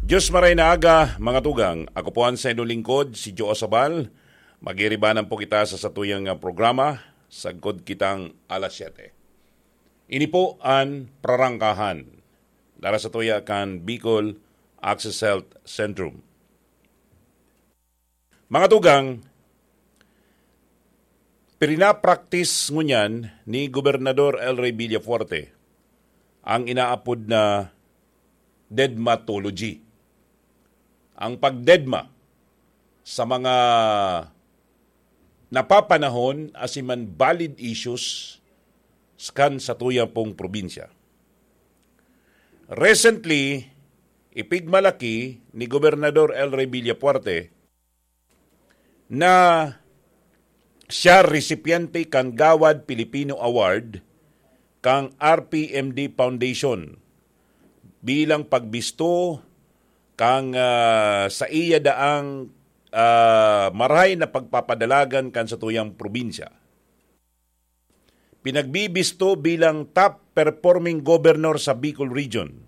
Diyos maray na aga, mga tugang. Ako po ang sa inyong lingkod, si Joe Osabal. Magiribanan po kita sa satuyang programa, sagkod kitang alas 7. Ini po ang prarangkahan. Dara sa tuya kan Bicol Access Health Centrum. Mga tugang, pinapraktis ngunyan ni Gobernador El Rey Villafuerte ang inaapod na deadmatology. Ang pagdedma sa mga napapanahon asiman valid issues skan sa tuyang pong probinsya. Recently, ipigmalaki ni Gobernador El Rey Villafuerte na siya recipiente kang Gawad Pilipino Award kang RPMD Foundation bilang pagbisto kang sa iya daang maray na pagpapadalagan kan sa tuyang probinsya. Pinagbibisto bilang top performing governor sa Bicol Region.